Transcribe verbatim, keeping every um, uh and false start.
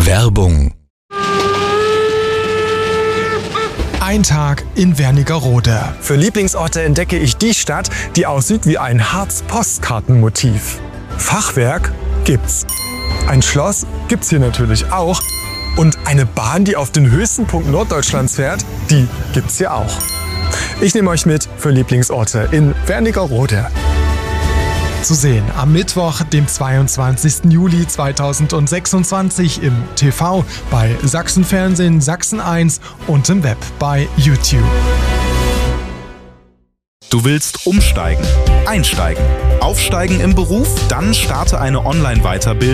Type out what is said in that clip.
Werbung. Ein Tag in Wernigerode. Für Lieblingsorte entdecke ich die Stadt, die aussieht wie ein Harz-Postkartenmotiv. Fachwerk gibt's. Ein Schloss gibt's hier natürlich auch. Und eine Bahn, die auf den höchsten Punkt Norddeutschlands fährt, die gibt's hier auch. Ich nehme euch mit für Lieblingsorte in Wernigerode. Zu sehen am Mittwoch, dem zweiundzwanzigsten Juli zweitausendsechsundzwanzig im T V, bei Sachsenfernsehen, Sachsen eins und im Web bei YouTube. Du willst umsteigen, einsteigen, aufsteigen im Beruf? Dann starte eine Online-Weiterbildung